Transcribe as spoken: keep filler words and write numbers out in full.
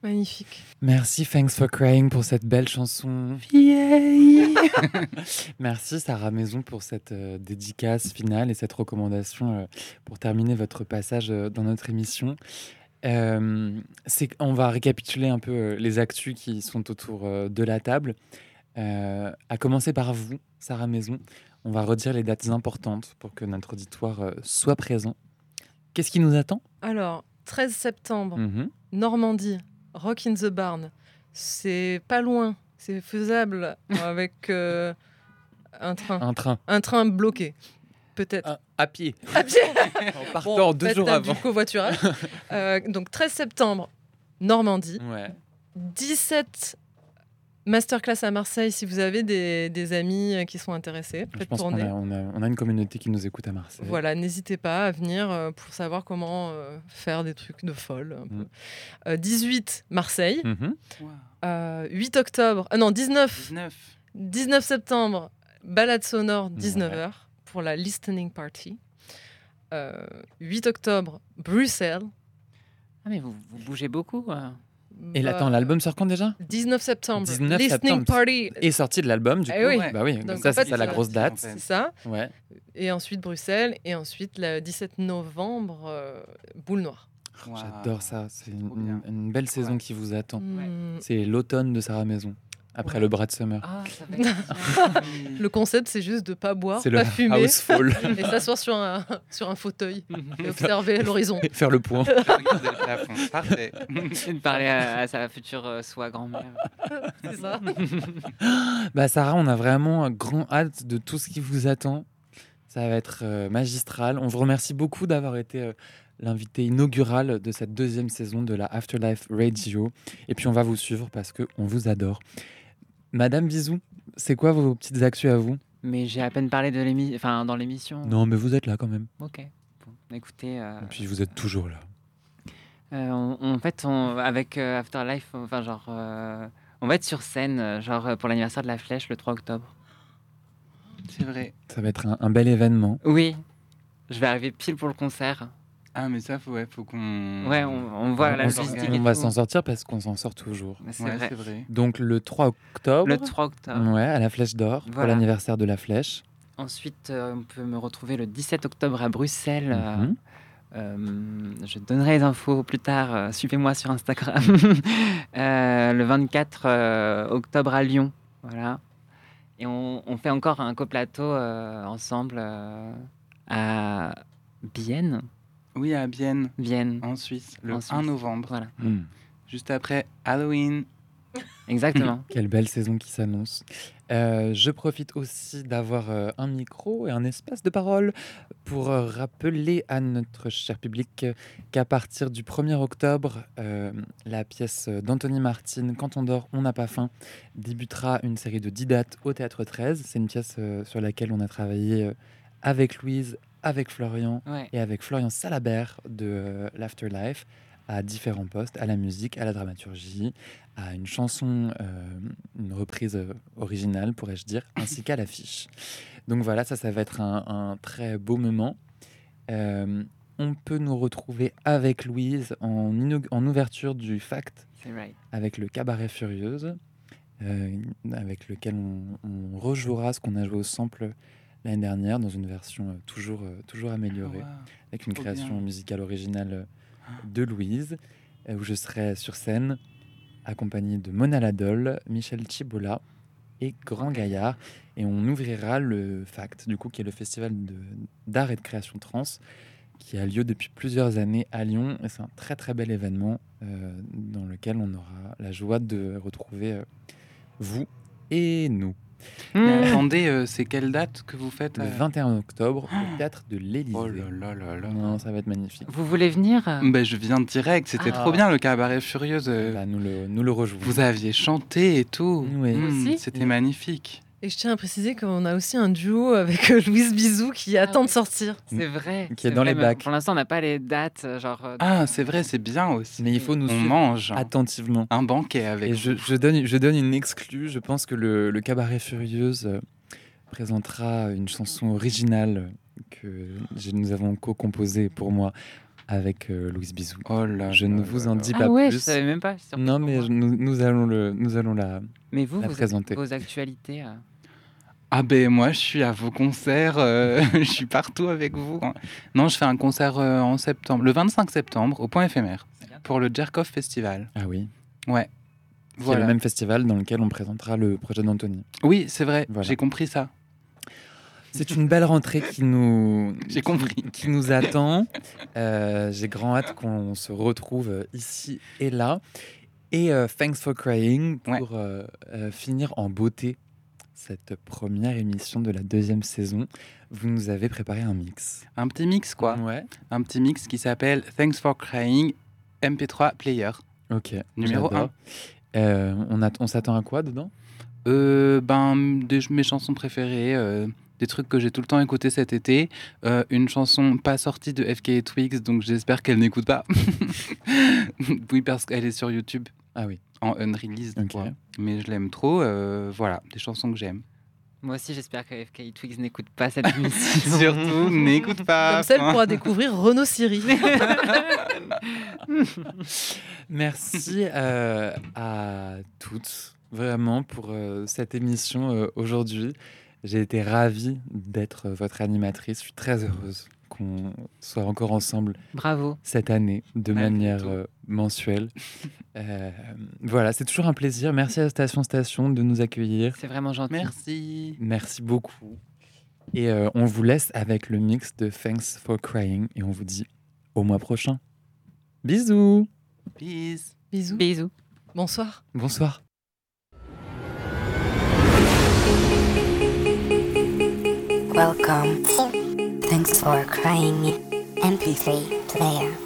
Magnifique. Merci Thanks for Crying pour cette belle chanson. Yay. Merci Sarah Maison pour cette euh, dédicace finale et cette recommandation euh, pour terminer votre passage euh, dans notre émission. Euh, c'est, on va récapituler un peu euh, les actus qui sont autour euh, de la table. Euh, à commencer par vous, Sarah Maison. On va redire les dates importantes pour que notre auditoire euh, soit présent. Qu'est-ce qui nous attend ? Alors, treize septembre, Mhm. Normandie, Rock in the Barn. C'est pas loin, c'est faisable avec euh, un train. Un train. Un train bloqué, peut-être. Un- à pied. À pied. En partant Bon, deux là, jours t'as avant. du covoiturage. Euh, donc, treize septembre, Normandie. Ouais. dix-sept masterclass à Marseille si vous avez des, des amis qui sont intéressés. Je Faites pense qu'on tourner. a, on a, on a une communauté qui nous écoute à Marseille. Voilà, n'hésitez pas à venir euh, pour savoir comment euh, faire des trucs de folle. un peu. Mm. Euh, dix-huit, Marseille. Mhm. Wow. Euh, huit octobre, ah non, dix-neuf, dix-neuf. dix-neuf septembre, balade sonore, dix-neuf heures pour la listening party. Euh, huit octobre, Bruxelles. Ah, mais vous, vous bougez beaucoup. euh. Et Bah, attends, l'album sort quand déjà ? dix-neuf septembre, dix-neuf listening septembre. party. Et sorti de l'album, du Eh coup. oui. Bah oui, Donc, ça en c'est fait, ça, la ça- grosse date. C'est ça. Ouais. Et ensuite Bruxelles. Et ensuite, le dix-sept novembre, euh, Boule Noire. Wow. J'adore ça. C'est une, Trop bien. une belle saison Ouais. qui vous attend. Hmm. C'est l'automne de Sarah Maison. Après Ouais. le Brat Summer. Ah, ça va être Le concept, c'est juste de pas boire, C'est pas le fumer Housefall. et s'asseoir sur un, sur un fauteuil et observer l'horizon. Faire le point. Regarder le plafond. Parfait. de parler à, à sa future euh, soi grand-mère. C'est ça. Bah Sarah, on a vraiment grand hâte de tout ce qui vous attend. Ça va être euh, magistral. On vous remercie beaucoup d'avoir été euh, l'invité inaugural de cette deuxième saison de la Afterlife Radio. Et puis on va vous suivre parce que on vous adore. Madame Bisou, c'est quoi vos petites actus à vous ? Mais j'ai à peine parlé de l'émi... enfin, dans l'émission. Non, mais vous êtes là quand même. Ok. Bon, écoutez, euh, Et puis vous êtes toujours là. euh, on- on- en fait, on- avec euh, Afterlife, enfin, genre, euh, on va être sur scène, euh, genre, euh, pour l'anniversaire de la Flèche, le trois octobre. C'est vrai. Ça va être un, un bel événement. Oui, je vais arriver pile pour le concert. Ah, mais ça, faut, ouais, faut qu'on. Ouais, on, on voit on la s'en- logistique on et va tout. s'en sortir parce qu'on s'en sort toujours. Mais C'est Ouais, vrai. c'est vrai. Donc le trois octobre, Le trois octobre. ouais, à la Flèche d'Or, pour Voilà. l'anniversaire de la Flèche. Ensuite, euh, on peut me retrouver le dix-sept octobre à Bruxelles. euh, Mhm. euh, je donnerai les infos plus tard. euh, Suivez-moi sur Instagram. Euh, le vingt-quatre euh, octobre à Lyon. Voilà. Et on, on fait encore un coplateau euh, ensemble euh, à Bienne. Oui, à Bienne, Vienne. en Suisse, le En Suisse. un novembre, Voilà. Mm. juste après Halloween. Exactement. Quelle belle saison qui s'annonce. Euh, je profite aussi d'avoir euh, un micro et un espace de parole pour euh, rappeler à notre cher public euh, qu'à partir du premier octobre, euh, la pièce d'Anthony Martin, Quand on dort, on n'a pas faim, débutera une série de dix dates au Théâtre treize. C'est une pièce euh, sur laquelle on a travaillé euh, avec Louise, avec Florian Ouais. et avec Florian Salabert de euh, l'Afterlife, à différents postes, à la musique, à la dramaturgie, à une chanson, euh, une reprise euh, originale, pourrais-je dire, ainsi qu'à l'affiche. Donc voilà, ça, ça va être un, un très beau moment. Euh, on peut nous retrouver avec Louise en, inaug- en ouverture du Fact, C'est right. avec le Cabaret Furieuse, euh, avec lequel on, on rejouera ce qu'on a joué au sample l'année dernière, dans une version euh, toujours, euh, toujours améliorée, Wow. avec une Trop création bien. musicale originale euh, de Louise, euh, où je serai sur scène accompagné de Mona Ladol, Michel Chibola et Grand Gaillard. Et on ouvrira le Fact, du coup, qui est le festival de- d'art et de création trans, qui a lieu depuis plusieurs années à Lyon. Et c'est un très très bel événement euh, dans lequel on aura la joie de retrouver euh, vous et nous. Mais Mmh. attendez, euh, c'est quelle date que vous faites Le euh vingt et un octobre au Théâtre de l'Élysée. Oh là là là là. Non, ça va être magnifique. Vous voulez venir Ben, je viens direct, c'était Ah. trop bien le cabaret Furieuse. euh, Bah, nous, le, nous le rejouons. Vous aviez chanté et tout. Oui. Mmh, Aussi c'était Oui. magnifique. Et je tiens à préciser qu'on a aussi un duo avec euh, Louise Bisou qui Ah attend ouais. de sortir. C'est vrai. Qui est c'est dans vrai, les mais bacs. Pour l'instant, on n'a pas les dates. euh, Genre, euh, Ah, c'est vrai, c'est bien aussi. Mais il faut nous On suivre mange attentivement. un banquet avec Et vous. je, je donne, je donne une exclue. Je pense que le, le Cabaret Furieuse euh, présentera une chanson originale que j'ai- nous avons co-composée pour moi avec euh, Louise Bisou. Oh là Je là ne là vous en là. dis Ah pas ouais, je plus. savais même pas. je suis surprise Non, pour mais moi. je- nous, nous allons le, nous allons la. Mais vous, la vos, présenter. vos actualités. euh, Ah ben moi je suis à vos concerts, euh, je suis partout avec vous. Non, je fais un concert euh, en septembre, le vingt-cinq septembre au Point Éphémère pour le Jerkov Festival. Ah oui. Ouais. Qui est Voilà. le même festival dans lequel on présentera le projet d'Anthony. Oui, c'est vrai, Voilà. j'ai compris ça. C'est une belle rentrée qui nous, J'ai compris. qui, qui nous attend. Euh, J'ai grand hâte qu'on se retrouve ici et là. Et euh, Thanks for Crying pour Ouais. euh, euh, finir en beauté cette première émission de la deuxième saison. Vous nous avez préparé un mix. Un petit mix quoi, Ouais. un petit mix qui s'appelle Thanks for Crying M P trois Player. Ok. Numéro j'adore. Euh, on a- on s'attend à quoi dedans? Euh, ben, des, mes chansons préférées, euh, des trucs que j'ai tout le temps écouté cet été. Euh, une chanson pas sortie de F K et Twigs, donc j'espère qu'elle n'écoute pas. Oui, parce qu'elle est sur YouTube Ah oui. en unreleased, Ok. quoi. Mais je l'aime trop. euh, voilà, des chansons que j'aime. Moi aussi, j'espère que F K Twigs n'écoute pas cette émission. Surtout, n'écoute pas. Comme ça, elle pourra découvrir Renaud Siri. Merci euh, à toutes, vraiment, pour euh, cette émission euh, aujourd'hui. J'ai été ravie d'être votre animatrice. Je suis très heureuse qu'on soit encore ensemble Bravo. cette année, de Malgré manière tout. euh, mensuelle. Euh, voilà, c'est toujours un plaisir. Merci à Station Station de nous accueillir. C'est vraiment gentil. Merci. Merci beaucoup. Et euh, on vous laisse avec le mix de Thanks for Crying. Et on vous dit au mois prochain. Bisous. Peace. Bisous. Bisous. Bonsoir. Bonsoir. Welcome. Thanks for crying M P three player.